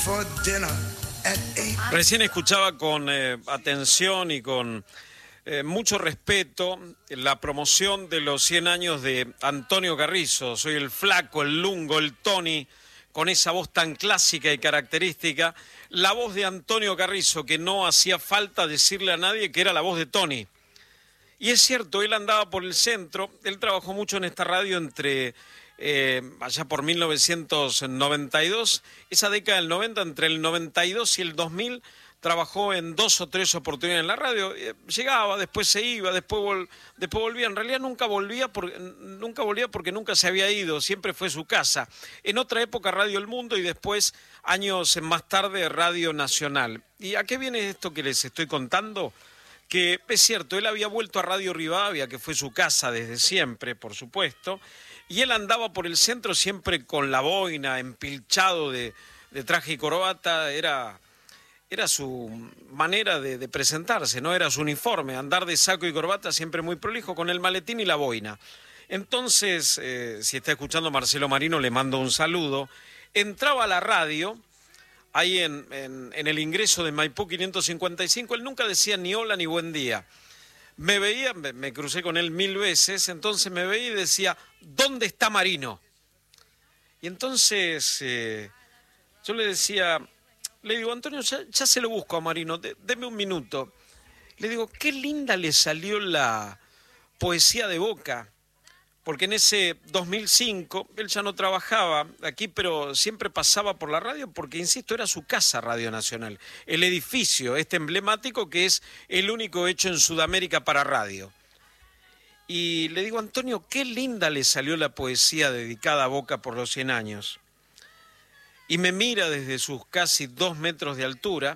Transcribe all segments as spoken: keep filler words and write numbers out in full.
Recién escuchaba con eh, atención y con eh, mucho respeto la promoción de los cien años de Antonio Carrizo. Soy el Flaco, el Lungo, el Tony, con esa voz tan clásica y característica. La voz de Antonio Carrizo, que no hacía falta decirle a nadie que era la voz de Tony. Y es cierto, él andaba por el centro, él trabajó mucho en esta radio entre... Eh, allá por mil novecientos noventa y dos, esa década del noventa, entre el noventa y dos y el dos mil, trabajó en dos o tres oportunidades en la radio. Eh, llegaba, después se iba, después, vol después volvía. En realidad nunca volvía, por, nunca volvía porque nunca se había ido, siempre fue su casa. En otra época Radio El Mundo y después, años más tarde, Radio Nacional. ¿Y a qué viene esto que les estoy contando? Que es cierto, él había vuelto a Radio Rivadavia, que fue su casa desde siempre, por supuesto, y él andaba por el centro siempre con la boina, empilchado de, de traje y corbata. Era, era su manera de, de presentarse, no era su uniforme, andar de saco y corbata siempre muy prolijo, con el maletín y la boina. Entonces, eh, si está escuchando Marcelo Marino, le mando un saludo. Entraba a la radio, ahí en, en, en el ingreso de Maipú quinientos cincuenta y cinco, él nunca decía ni hola ni buen día. Me veía, me, me crucé con él mil veces, entonces me veía y decía, ¿dónde está Marino? Y entonces eh, yo le decía, le digo, Antonio, ya, ya se lo busco a Marino, de, deme un minuto. Le digo, qué linda le salió la poesía de Boca, porque en ese dos mil cinco él ya no trabajaba aquí, pero siempre pasaba por la radio, porque, insisto, era su casa Radio Nacional, el edificio este emblemático que es el único hecho en Sudamérica para radio. Y le digo, Antonio, qué linda le salió la poesía dedicada a Boca por los cien años. Y me mira desde sus casi dos metros de altura,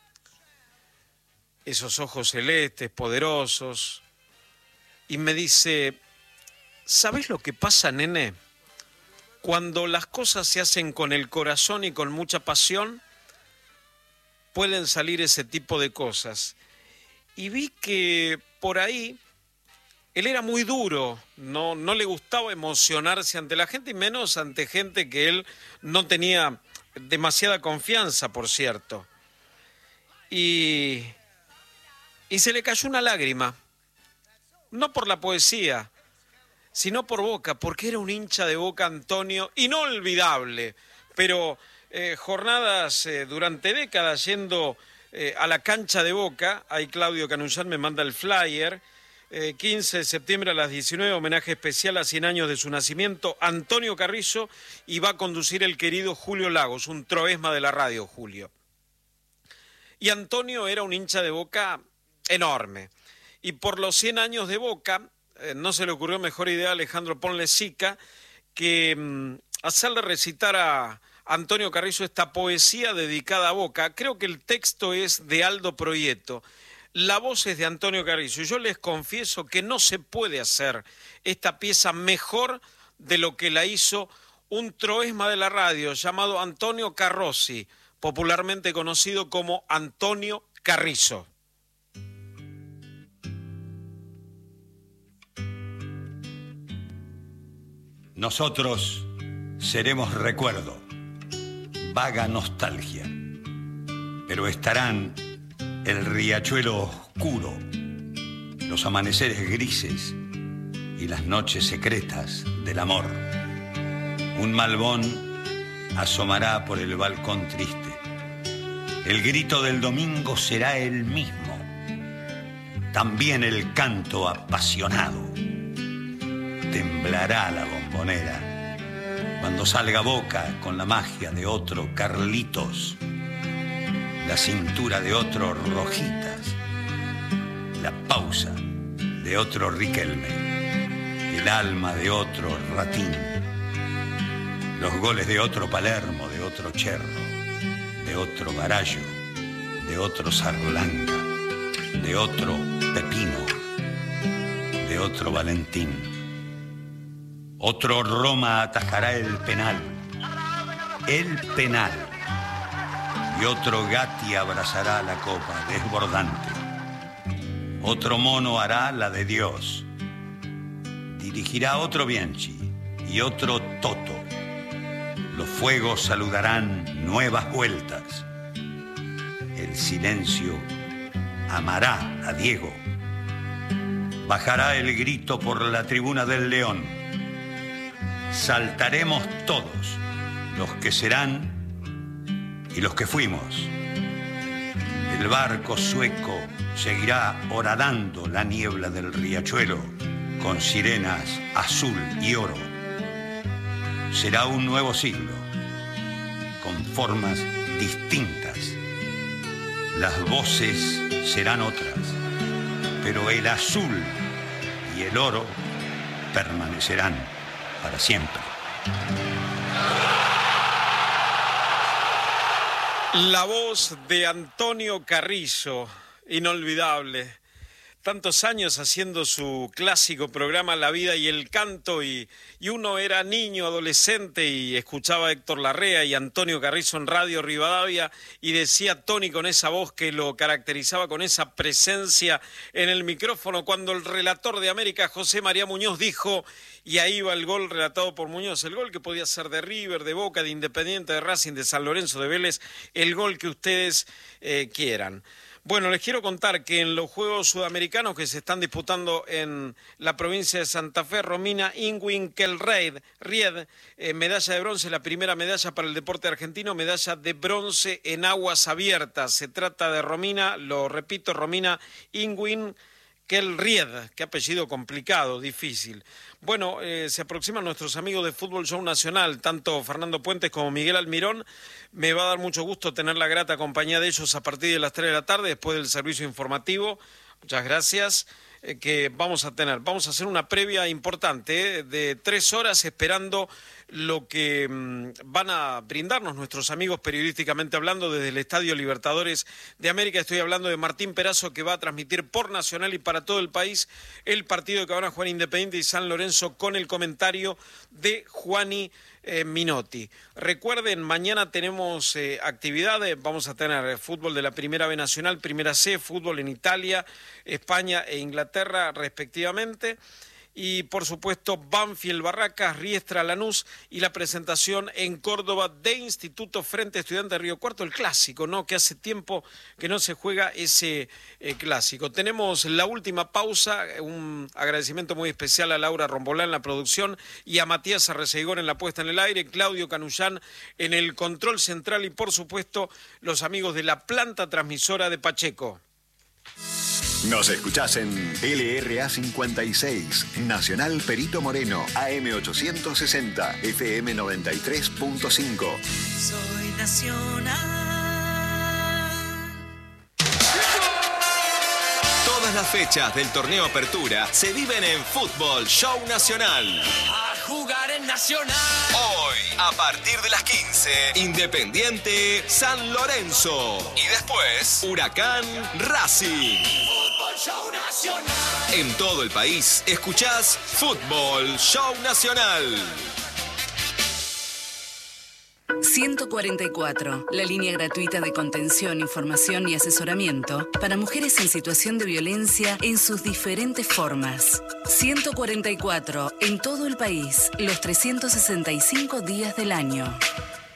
esos ojos celestes, poderosos, y me dice... ¿Sabés lo que pasa, nene? Cuando las cosas se hacen con el corazón y con mucha pasión, pueden salir ese tipo de cosas. Y vi que por ahí él era muy duro, no, no le gustaba emocionarse ante la gente y menos ante gente que él no tenía demasiada confianza, por cierto. Y, y se le cayó una lágrima, no por la poesía, sino por Boca, porque era un hincha de Boca, Antonio, inolvidable, pero eh, jornadas eh, durante décadas yendo eh, a la cancha de Boca. Ahí Claudio Canullán me manda el flyer, eh, quince de septiembre a las diecinueve, homenaje especial a cien años de su nacimiento, Antonio Carrizo, y va a conducir el querido Julio Lagos, un troesma de la radio, Julio. Y Antonio era un hincha de Boca enorme, y por los cien años de Boca... no se le ocurrió mejor idea a Alejandro Ponle Sica que mm, hacerle recitar a Antonio Carrizo esta poesía dedicada a Boca. Creo que el texto es de Aldo Proieto, la voz es de Antonio Carrizo. Y yo les confieso que no se puede hacer esta pieza mejor de lo que la hizo un troesma de la radio llamado Antonio Carrozzi, popularmente conocido como Antonio Carrizo. Nosotros seremos recuerdo, vaga nostalgia, pero estarán el riachuelo oscuro, los amaneceres grises y las noches secretas del amor. Un malbón asomará por el balcón triste. El grito del domingo será el mismo, también el canto apasionado. Temblará la bombonera cuando salga Boca con la magia de otro Carlitos, la cintura de otro Rojitas, la pausa de otro Riquelme, el alma de otro Ratín, los goles de otro Palermo, de otro Cherro, de otro Barallo, de otro Sarlanga, de otro Pepino, de otro Valentín. Otro Roma atajará el penal, el penal, y otro Gatti abrazará la copa desbordante. Otro Mono hará la de Dios, dirigirá otro Bianchi y otro Toto. Los fuegos saludarán nuevas vueltas. El silencio amará a Diego. Bajará el grito por la tribuna del León. Saltaremos todos, los que serán y los que fuimos. El barco sueco seguirá horadando la niebla del riachuelo con sirenas azul y oro. Será un nuevo siglo, con formas distintas. Las voces serán otras, pero el azul y el oro permanecerán para siempre. La voz de Antonio Carrizo, inolvidable. Tantos años haciendo su clásico programa La Vida y el Canto, y, y uno era niño, adolescente, y escuchaba a Héctor Larrea y Antonio Carrizo en Radio Rivadavia, y decía Tony con esa voz que lo caracterizaba, con esa presencia en el micrófono, cuando el relator de América, José María Muñoz, dijo, y ahí va el gol relatado por Muñoz, el gol que podía ser de River, de Boca, de Independiente, de Racing, de San Lorenzo, de Vélez, el gol que ustedes eh, quieran. Bueno, les quiero contar que en los Juegos Sudamericanos que se están disputando en la provincia de Santa Fe, Romina Ingwin-Kelreid, Ried, eh, medalla de bronce, la primera medalla para el deporte argentino, medalla de bronce en aguas abiertas. Se trata de Romina, lo repito, Romina Ingwin Kelreid, qué apellido complicado, difícil. Bueno, eh, se aproximan nuestros amigos de Fútbol Show Nacional, tanto Fernando Puentes como Miguel Almirón. Me va a dar mucho gusto tener la grata compañía de ellos a partir de las tres de la tarde, después del servicio informativo. Muchas gracias. Eh, que vamos a tener, vamos a hacer una previa importante eh, de tres horas esperando lo que mmm, van a brindarnos nuestros amigos periodísticamente hablando desde el Estadio Libertadores de América. Estoy hablando de Martín Perazo, que va a transmitir por Nacional y para todo el país el partido que van a jugar Independiente y San Lorenzo, con el comentario de Juani eh, Minotti. Recuerden, mañana tenemos eh, actividades, vamos a tener eh, fútbol de la Primera B Nacional, Primera C, fútbol en Italia, España e Inglaterra respectivamente. Y por supuesto Banfield Barracas, Riestra Lanús, y la presentación en Córdoba de Instituto Frente Estudiante de Río Cuarto, el clásico, ¿no? Que hace tiempo que no se juega ese eh, clásico. Tenemos la última pausa, un agradecimiento muy especial a Laura Rombolá en la producción y a Matías Arreceigón en la puesta en el aire, Claudio Canullán en el control central y por supuesto los amigos de la planta transmisora de Pacheco. Nos escuchás en L R A cincuenta y seis, Nacional Perito Moreno, A M ochocientos sesenta, F M noventa y tres punto cinco. Soy Nacional. Todas las fechas del torneo Apertura se viven en Fútbol Show Nacional. A jugar en Nacional. Hoy, a partir de las quince, Independiente San Lorenzo. Y después, Huracán Racing. Fútbol Show Nacional. En todo el país, escuchás Fútbol Show Nacional. ciento cuarenta y cuatro, la línea gratuita de contención, información y asesoramiento para mujeres en situación de violencia en sus diferentes formas. ciento cuarenta y cuatro, en todo el país, los trescientos sesenta y cinco días del año.